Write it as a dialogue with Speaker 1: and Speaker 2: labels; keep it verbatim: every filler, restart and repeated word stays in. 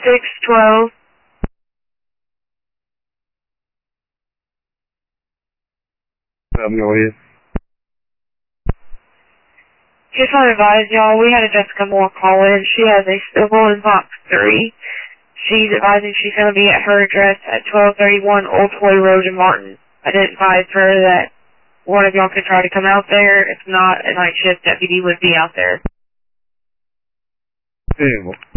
Speaker 1: six twelve.
Speaker 2: Um, go ahead.
Speaker 1: Just want to advise y'all, we had a Jessica Moore call in. She has a civil in box three. She's advising she's going to be at her address at twelve thirty-one Old Toy Road in Martin. I did advise her that one of y'all could try to come out there. If not, a night shift deputy would be out there.
Speaker 2: Yeah.